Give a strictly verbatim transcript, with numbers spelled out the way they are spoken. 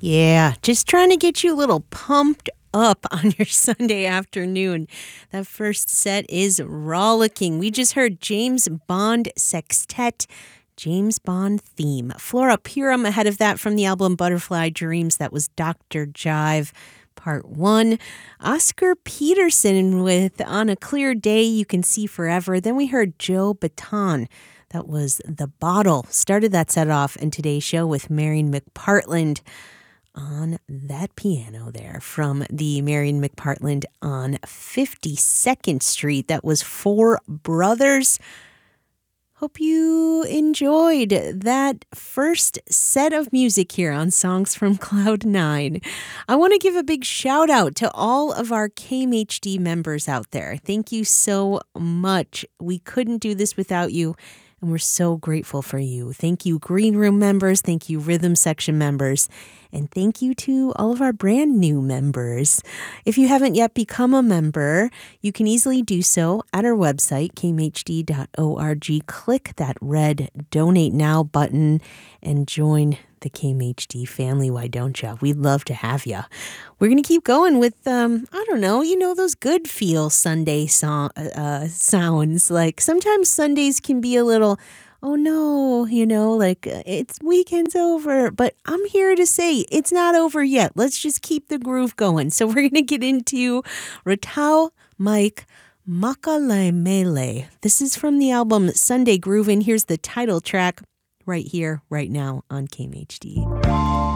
Yeah, just trying to get you a little pumped up on your Sunday afternoon. That first set is rollicking. We just heard James Bond Sextet, James Bond theme. Flora Purim ahead of that from the album Butterfly Dreams. That was Doctor Jive. Part one. Oscar Peterson with On a Clear Day You Can See Forever. Then we heard Joe Baton. That was The Bottle. Started that set off in today's show with Marion McPartland on that piano there from the Marion McPartland on fifty-second Street. That was Four Brothers. Hope you enjoyed that first set of music here on Songs from Cloud nine. I want to give a big shout out to all of our K M H D members out there. Thank you so much. We couldn't do this without you, and we're so grateful for you. Thank you, Green Room members. Thank you, Rhythm Section members. And thank you to all of our brand new members. If you haven't yet become a member, you can easily do so at our website, k m h d dot org. Click that red Donate Now button and join the K M H D family. Why don't you? We'd love to have you. We're going to keep going with, um, I don't know, you know, those good feel Sunday song, uh, sounds. Like sometimes Sundays can be a little, oh no, you know, like it's weekend's over. But I'm here to say it's not over yet. Let's just keep the groove going. So we're going to get into Ratau Mike Makalemele. This is from the album Sunday Groovin'. Here's the title track right here, right now on K M H D.